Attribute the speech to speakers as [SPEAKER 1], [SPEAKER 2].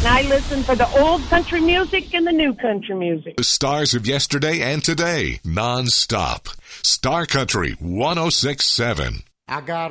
[SPEAKER 1] I listen for the old country music and the new country music.
[SPEAKER 2] The stars of yesterday and today, non-stop. Star Country 106.7.
[SPEAKER 3] I got